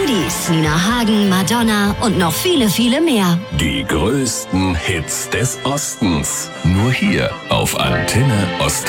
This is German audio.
Oldies, Nina Hagen, Madonna und noch viele, viele mehr. Die größten Hits des Ostens. Nur hier auf Antenne Ostsee.